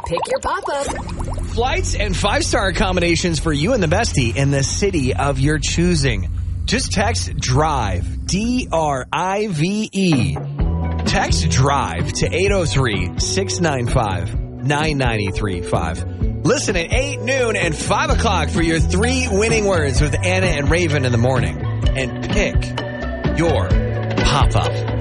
Pick your pop-up. Flights and 5-star accommodations for you and the bestie in the city of your choosing. Just text DRIVE, D-R-I-V-E. Text DRIVE to 803-695-9935. Listen at 8, noon, and 5 o'clock for your 3 winning words with Anna and Raven in the morning. And pick your pop-up.